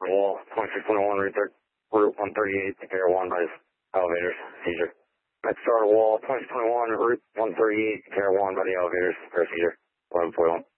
Wall 2621, Route 138, Air 1 by elevators, seizure. Next start wall 2621, Route 138, Air 1 by the elevators, seizure. 1141.